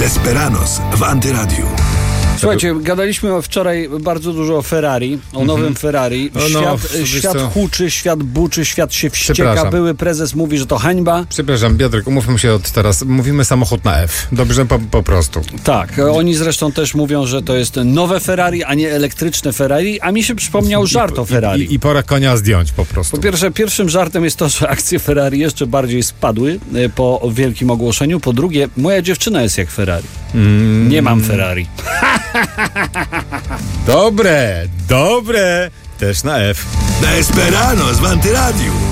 Desperados w Antyradiu. Słuchajcie, gadaliśmy wczoraj bardzo dużo o Ferrari, o nowym Ferrari. Świat huczy, świat buczy, świat się wścieka. Były prezes mówi, że to hańba. Przepraszam, Piotrek, umówmy się od teraz. Mówimy samochód na F. Dobrze, po prostu. Tak, oni zresztą też mówią, że to jest nowe Ferrari, a nie elektryczne Ferrari, a mi się przypomniał żart o Ferrari. I pora konia zdjąć po prostu. Po pierwsze, pierwszym żartem jest to, że akcje Ferrari jeszcze bardziej spadły po wielkim ogłoszeniu. Po drugie, moja dziewczyna jest jak Ferrari. Nie mam Ferrari. Dobre, też na F. Desperados w Antyradiu.